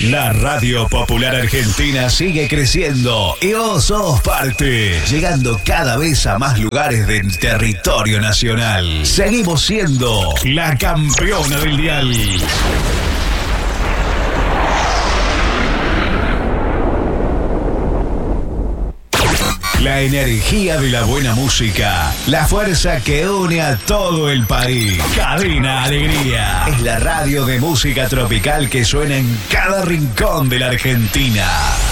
La Radio Popular Argentina sigue creciendo y vos sos parte, llegando cada vez a más lugares del territorio nacional. Seguimos siendo la campeona del dial. La energía de la buena música, la fuerza que une a todo el país. Cadena Alegría es la radio de música tropical que suena en cada rincón de la Argentina.